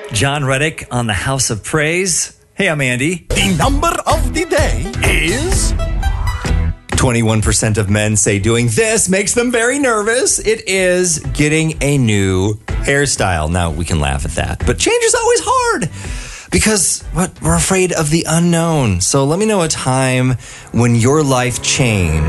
John Reddick on the House of Praise. Hey, I'm Andy. The number of the day is 21% of men say doing this makes them very nervous. It is getting a new hairstyle. Now, we can laugh at that, but change is always hard because we're afraid of the unknown. So let me know a time when your life changed